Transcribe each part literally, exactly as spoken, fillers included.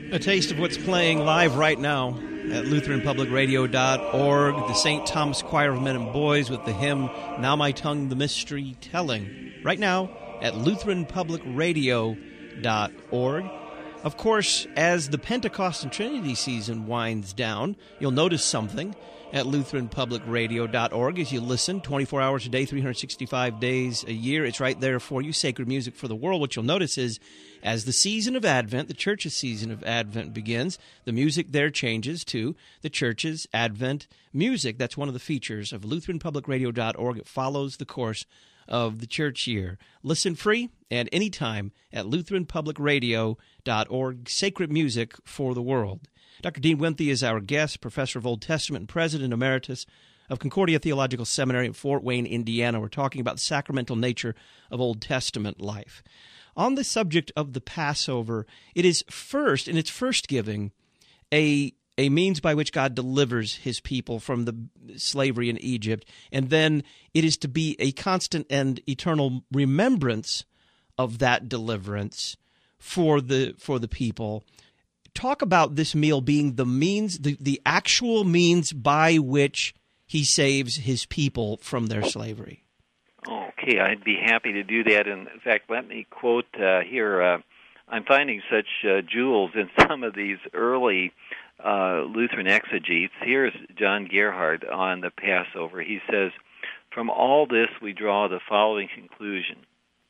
A taste of what's playing live right now at Lutheran Public Radio dot org, the Saint Thomas Choir of Men and Boys with the hymn, Now My Tongue the Mystery Telling, right now at Lutheran Public Radio dot org. Of course, as the Pentecost and Trinity season winds down, you'll notice something at Lutheran Public Radio dot org as you listen twenty-four hours a day, three hundred sixty-five days a year. It's right there for you, Sacred Music for the World. What you'll notice is as the season of Advent, the Church's season of Advent begins, the music there changes to the Church's Advent music. That's one of the features of Lutheran Public Radio dot org. It follows the course of the church year. Listen free and anytime at Lutheran Public Radio dot org. Sacred Music for the World. Doctor Dean Winthe is our guest, professor of Old Testament and president emeritus of Concordia Theological Seminary in Fort Wayne, Indiana. We're talking about the sacramental nature of Old Testament life. On the subject of the Passover, it is first, in its first giving, a a means by which God delivers his people from the slavery in Egypt, and then it is to be a constant and eternal remembrance of that deliverance for the for the people. Talk about this meal being the means, the, the actual means by which he saves his people from their slavery. Okay, I'd be happy to do that. And in fact, let me quote uh, here. Uh, I'm finding such uh, jewels in some of these early uh, Lutheran exegetes. Here's John Gerhard on the Passover. He says, "From all this we draw the following conclusion.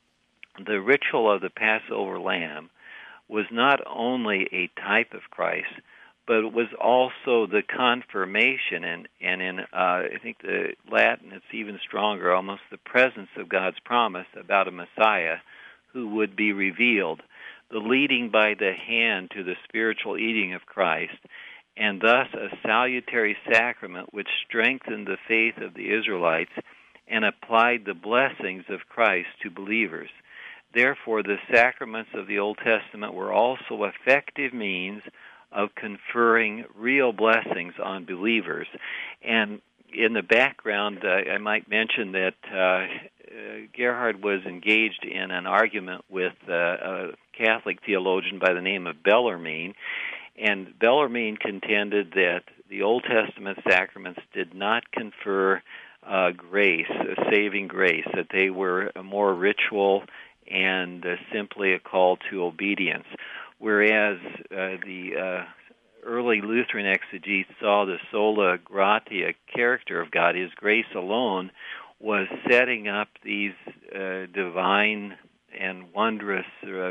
The ritual of the Passover lamb was not only a type of Christ, but it was also the confirmation, and, and in, uh, I think the Latin, it's even stronger, almost the presence of God's promise about a Messiah who would be revealed, the leading by the hand to the spiritual eating of Christ, and thus a salutary sacrament which strengthened the faith of the Israelites and applied the blessings of Christ to believers. Therefore, the sacraments of the Old Testament were also effective means of conferring real blessings on believers." And in the background, uh, I might mention that uh, uh, Gerhard was engaged in an argument with uh, a Catholic theologian by the name of Bellarmine, and Bellarmine contended that the Old Testament sacraments did not confer uh, grace, a saving grace, that they were a more ritual and uh, simply a call to obedience, whereas uh, the uh, early Lutheran exegetes saw the sola gratia character of God, his grace alone, was setting up these uh, divine and wondrous uh,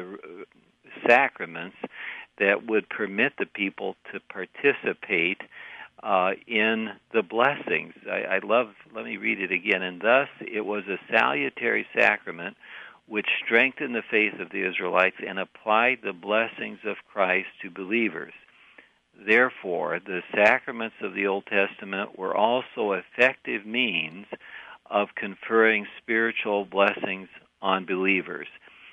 sacraments that would permit the people to participate uh, in the blessings. I, I love, let me read it again. "And thus it was a salutary sacrament which strengthened the faith of the Israelites and applied the blessings of Christ to believers. Therefore, the sacraments of the Old Testament were also effective means of conferring spiritual blessings on believers."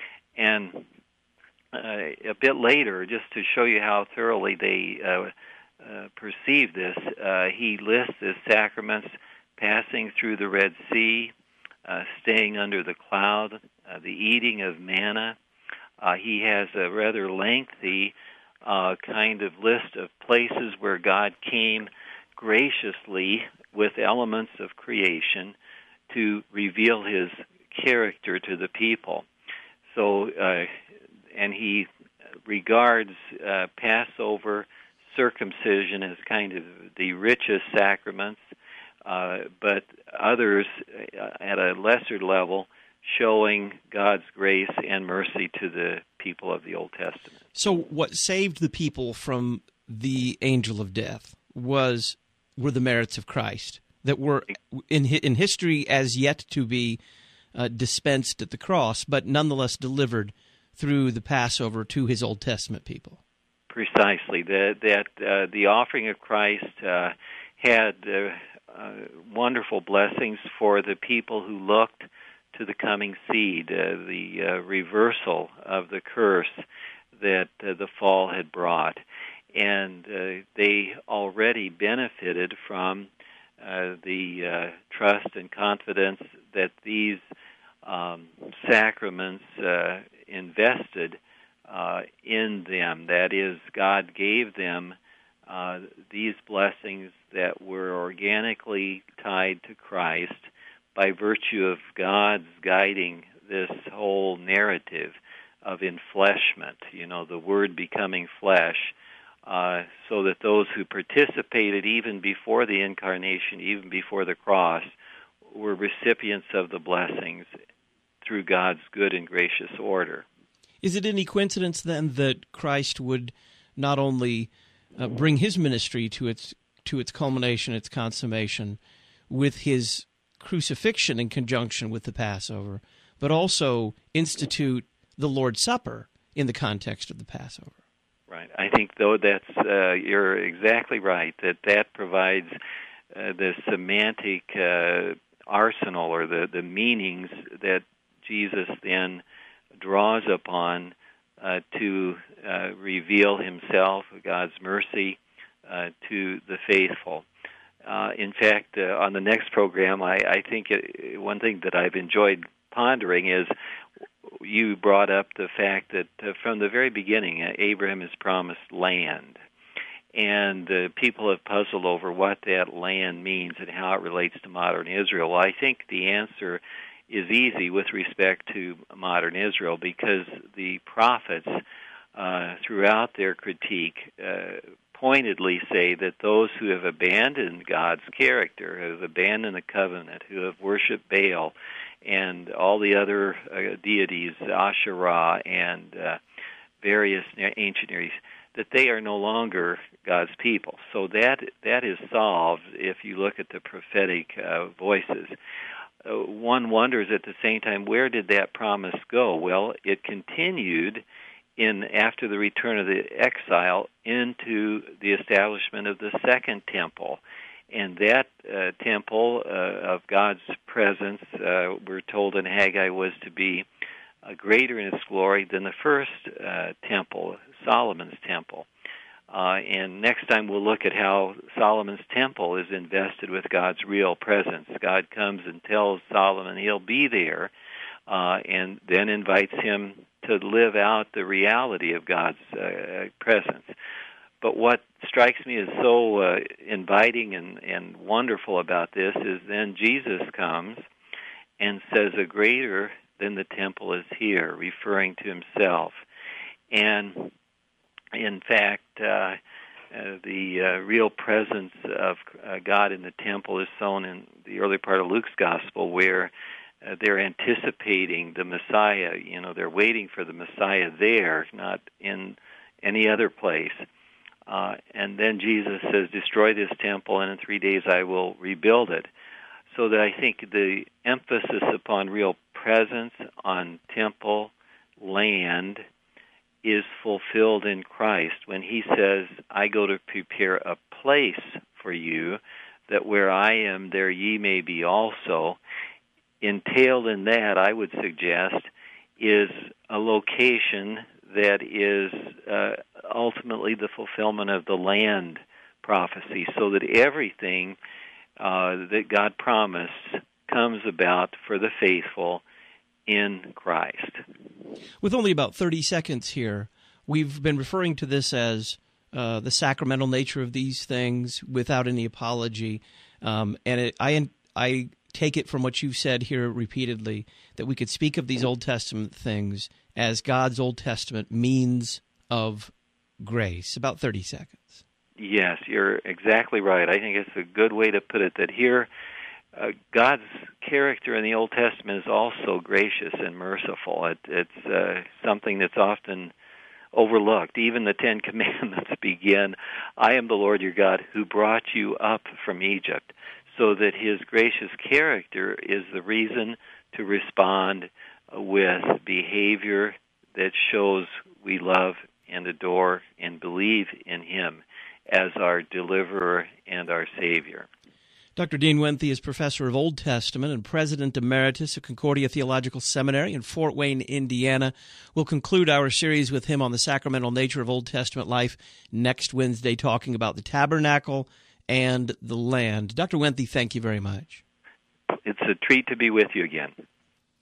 And uh, a bit later, just to show you how thoroughly they uh, uh, perceive this, uh, he lists the sacraments: passing through the Red Sea, uh, staying under the cloud, Uh, the eating of manna. Uh, he has a rather lengthy uh, kind of list of places where God came graciously with elements of creation to reveal his character to the people. So, uh, and he regards uh, Passover, circumcision as kind of the richest sacraments, uh, but others uh, at a lesser level showing God's grace and mercy to the people of the Old Testament. So what saved the people from the angel of death was were the merits of Christ that were in in history as yet to be uh, dispensed at the cross, but nonetheless delivered through the Passover to his Old Testament people. Precisely. That, that uh, the offering of Christ uh, had uh, uh, wonderful blessings for the people who looked to the coming seed, uh, the uh, reversal of the curse that uh, the fall had brought. And uh, they already benefited from uh, the uh, trust and confidence that these um, sacraments uh, invested uh, in them. That is, God gave them uh, these blessings that were organically tied to Christ by virtue of God's guiding this whole narrative of enfleshment, you know, the Word becoming flesh, uh, so that those who participated even before the incarnation, even before the cross, were recipients of the blessings through God's good and gracious order. Is it any coincidence then that Christ would not only uh, bring his ministry to its to its culmination, its consummation, with his crucifixion in conjunction with the Passover, but also institute the Lord's Supper in the context of the Passover? Right. I think, though, that's uh, you're exactly right, that that provides uh, the semantic uh, arsenal or the, the meanings that Jesus then draws upon uh, to uh, reveal himself, God's mercy, uh, to the faithful. Uh, in fact, uh, on the next program, I, I think it, one thing that I've enjoyed pondering is you brought up the fact that uh, from the very beginning, uh, Abraham is promised land. And uh, people have puzzled over what that land means and how it relates to modern Israel. Well, I think the answer is easy with respect to modern Israel, because the prophets, uh, throughout their critique, uh, pointedly say that those who have abandoned God's character, who have abandoned the covenant, who have worshipped Baal and all the other uh, deities, Asherah and uh, various ancient areas, that they are no longer God's people. So that that is solved if you look at the prophetic uh, voices. Uh, one wonders at the same time, where did that promise go? Well, it continued in after the return of the exile into the establishment of the second temple. And that uh, temple uh, of God's presence, uh, we're told in Haggai, was to be uh, greater in its glory than the first uh, temple, Solomon's temple. Uh, and next time we'll look at how Solomon's temple is invested with God's real presence. God comes and tells Solomon he'll be there, uh, and then invites him to live out the reality of God's uh, presence. But what strikes me as so uh, inviting and, and wonderful about this is then Jesus comes and says, a greater than the temple is here, referring to himself. And in fact, uh, uh, the uh, real presence of uh, God in the temple is shown in the early part of Luke's gospel, where uh, they're anticipating the Messiah. You know, they're waiting for the Messiah there, not in any other place. Uh, and then Jesus says, destroy this temple, and in three days I will rebuild it. So that I think the emphasis upon real presence, on temple, land, is fulfilled in Christ when he says, I go to prepare a place for you, that where I am, there ye may be also. Entailed in that, I would suggest, is a location that is uh, ultimately the fulfillment of the land prophecy, so that everything uh, that God promised comes about for the faithful in Christ. With only about thirty seconds here, we've been referring to this as uh, the sacramental nature of these things without any apology. Um, and it, I, I take it from what you've said here repeatedly that we could speak of these Old Testament things as God's Old Testament means of grace. About thirty seconds. Yes, you're exactly right. I think it's a good way to put it, that here uh, God's character in the Old Testament is also gracious and merciful. It, it's uh, something that's often overlooked. Even the Ten Commandments begin, I am the Lord your God who brought you up from Egypt, so that his gracious character is the reason to respond with behavior that shows we love and adore and believe in him as our deliverer and our Savior. Doctor Dean Wendthe is professor of Old Testament and president emeritus of Concordia Theological Seminary in Fort Wayne, Indiana. We'll conclude our series with him on the sacramental nature of Old Testament life next Wednesday, talking about the tabernacle and the land. Doctor Wendthe, thank you very much. It's a treat to be with you again.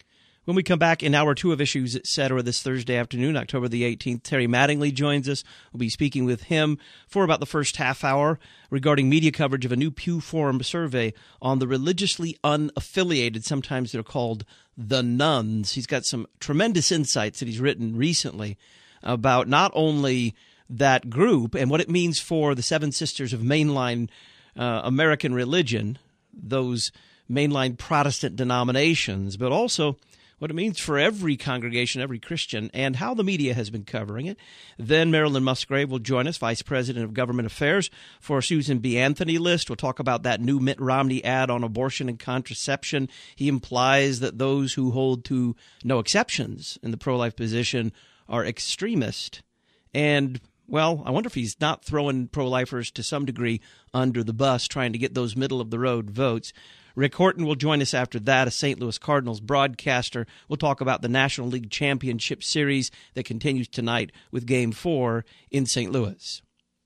When we come back in hour two of Issues, et cetera, this Thursday afternoon, October the eighteenth, Terry Mattingly joins us. We'll be speaking with him for about the first half hour regarding media coverage of a new Pew Forum survey on the religiously unaffiliated, sometimes they're called the nuns. He's got some tremendous insights that he's written recently about not only that group and what it means for the Seven Sisters of mainline uh, American religion, those mainline Protestant denominations, but also what it means for every congregation, every Christian, and how the media has been covering it. Then Marilyn Musgrave will join us, Vice President of Government Affairs for Susan B. Anthony List. We'll talk about that new Mitt Romney ad on abortion and contraception. He implies that those who hold to no exceptions in the pro-life position are extremist. And, well, I wonder if he's not throwing pro-lifers to some degree under the bus, trying to get those middle-of-the-road votes. Rick Horton will join us after that, a Saint Louis Cardinals broadcaster. We'll talk about the National League Championship Series that continues tonight with Game four in Saint Louis.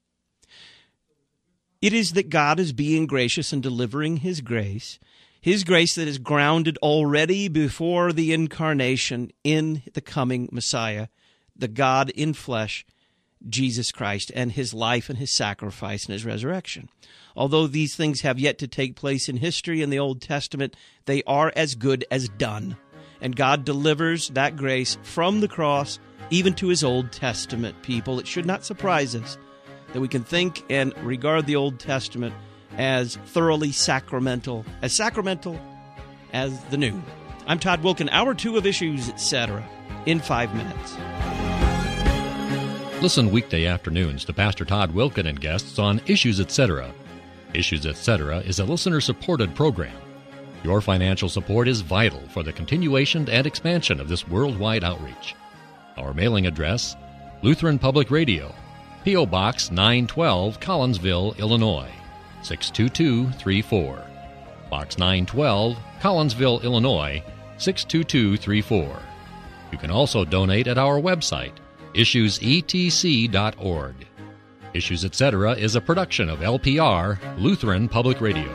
It is that God is being gracious and delivering His grace, His grace that is grounded already before the incarnation in the coming Messiah, the God in flesh, Jesus Christ, and His life and His sacrifice and His resurrection. Although these things have yet to take place in history in the Old Testament, they are as good as done. And God delivers that grace from the cross even to His Old Testament people. It should not surprise us that we can think and regard the Old Testament as thoroughly sacramental, as sacramental as the New. I'm Todd Wilken, hour two of Issues, et cetera, in five minutes. Listen weekday afternoons to Pastor Todd Wilken and guests on Issues, et cetera. Issues, et cetera is a listener-supported program. Your financial support is vital for the continuation and expansion of this worldwide outreach. Our mailing address, Lutheran Public Radio, P O. Box nine twelve, Collinsville, Illinois, six two two three four. Box nine twelve, Collinsville, Illinois, six two two three four. You can also donate at our website, issues e t c dot org. Issues, et cetera is a production of L P R, Lutheran Public Radio.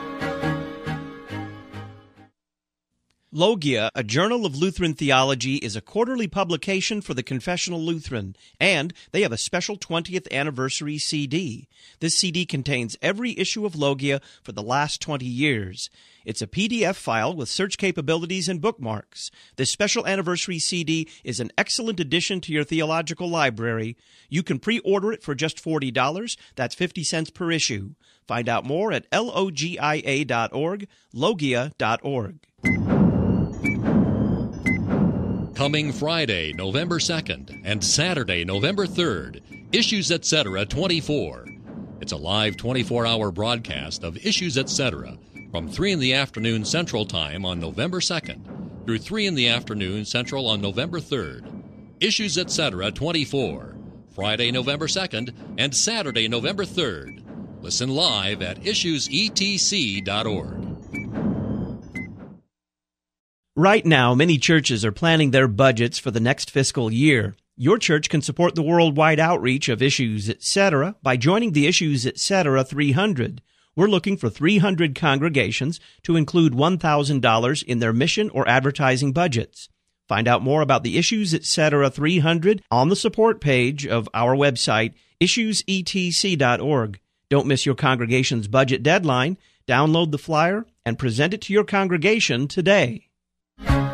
Logia, a journal of Lutheran theology, is a quarterly publication for the Confessional Lutheran, and they have a special twentieth anniversary C D. This C D contains every issue of Logia for the last twenty years. It's a P D F file with search capabilities and bookmarks. This special anniversary C D is an excellent addition to your theological library. You can pre-order it for just forty dollars. That's fifty cents per issue. Find out more at logia dot org, logia dot org. Coming Friday, November second, and Saturday, November third, Issues, et cetera twenty-four. It's a live twenty-four hour broadcast of Issues, et cetera from three in the afternoon Central Time on November second through three in the afternoon Central on November third. Issues, et cetera twenty-four, Friday, November second, and Saturday, November third. Listen live at issues e t c dot org. Right now, many churches are planning their budgets for the next fiscal year. Your church can support the worldwide outreach of Issues, et cetera by joining the Issues, et cetera three hundred. We're looking for three hundred congregations to include one thousand dollars in their mission or advertising budgets. Find out more about the Issues, et cetera three hundred on the support page of our website, issues e t c dot org. Don't miss your congregation's budget deadline. Download the flyer and present it to your congregation today.